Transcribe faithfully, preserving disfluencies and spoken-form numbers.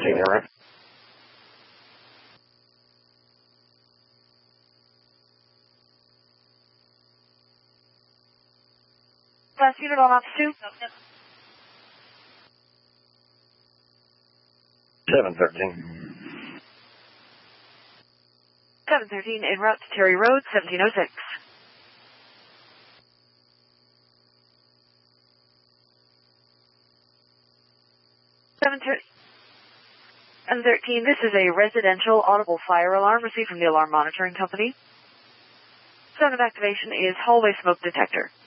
seventeen, right? Last unit on office two. seven thirteen. seven thirteen, en route to Terry Road, seventeen oh six. seven thirteen, this is a residential audible fire alarm received from the alarm monitoring company. Zone of activation is hallway smoke detector.